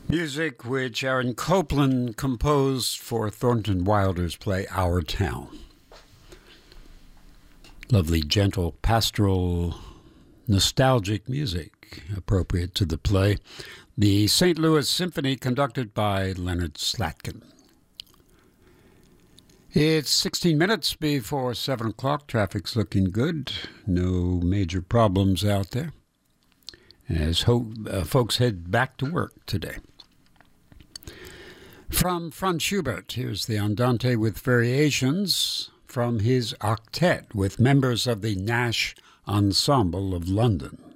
Music which Aaron Copland composed for Thornton Wilder's play Our Town. Lovely, gentle, pastoral, nostalgic music appropriate to the play. The St. Louis Symphony conducted by Leonard Slatkin. It's 16 minutes before 7 o'clock. Traffic's looking good. No major problems out there as folks head back to work today. From Franz Schubert, here's the Andante with variations from his octet with members of the Nash Ensemble of London.